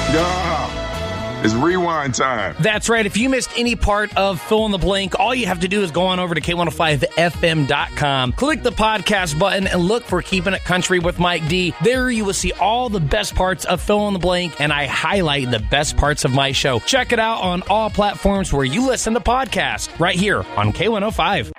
It's rewind time. That's right. If you missed any part of Fill in the Blank, all you have to do is go on over to K105FM.com, click the podcast button, and look for Keeping It Country with Mike D. There you will see all the best parts of Fill in the Blank, and I highlight the best parts of my show. Check it out on all platforms where you listen to podcasts, right here on K105.